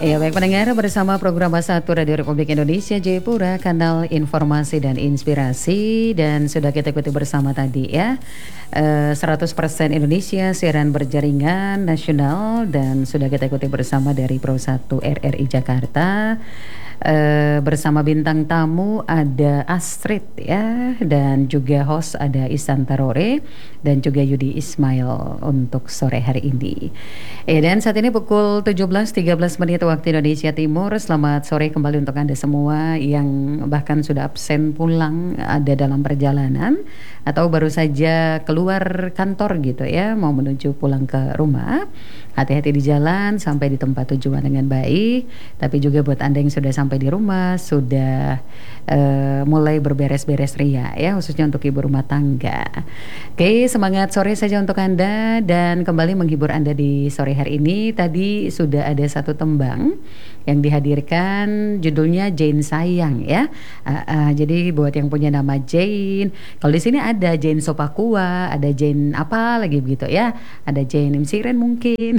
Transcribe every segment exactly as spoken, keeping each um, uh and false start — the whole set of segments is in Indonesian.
Ya baik pendengar, bersama program satu Radio Republik Indonesia Jayapura, kanal informasi dan inspirasi, dan sudah kita ikuti bersama tadi ya eh, seratus persen Indonesia siaran berjaringan nasional, dan sudah kita ikuti bersama dari Pro satu R R I Jakarta. Uh, bersama bintang tamu ada Astrid ya, dan juga host ada Isan Tarore dan juga Yudi Ismail untuk sore hari ini. Eh, dan saat ini pukul tujuh belas tiga belas menit waktu Indonesia Timur. Selamat sore kembali untuk Anda semua yang bahkan sudah absen pulang, ada dalam perjalanan atau baru saja keluar kantor gitu ya, mau menuju pulang ke rumah. Hati-hati di jalan sampai di tempat tujuan dengan baik. Tapi juga buat Anda yang sudah sampai di rumah, sudah uh, mulai berberes-beres ria ya, khususnya untuk ibu rumah tangga. Oke, semangat sore saja untuk Anda, dan kembali menghibur Anda di sore hari ini. Tadi sudah ada satu tembang yang dihadirkan, judulnya Jane Sayang ya. Uh, uh, jadi buat yang punya nama Jane, kalau di sini ada Jane Sopakua, ada Jane apa lagi begitu ya, ada Jane Imsiren mungkin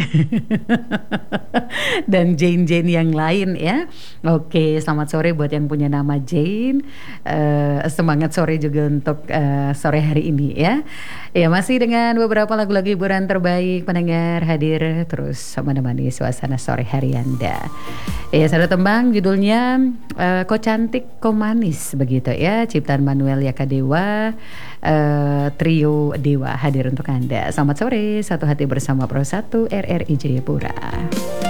dan Jane-Jane yang lain ya. Oke, selamat sore buat yang punya nama Jane. Uh, semangat sore juga untuk uh, sore hari ini ya. Ya, masih dengan beberapa lagu-lagu hiburan terbaik, pendengar hadir terus menemani suasana sore hari Anda. Ya, satu tembang judulnya uh, Kok Cantik Kok Manis begitu ya, ciptaan Manuel Yakadewa, uh, trio Dewa hadir untuk Anda. Selamat sore, satu hati bersama Pro satu R R I Jayapura.